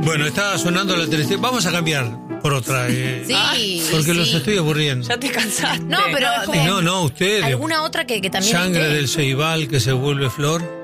Bueno, estaba sonando la tele. Vamos a cambiar por otra. Sí. Porque los estoy aburriendo. Ya te cansaste. No, pero No, ustedes. ¿alguna otra que también Sangre viste? del Ceibal que se vuelve flor.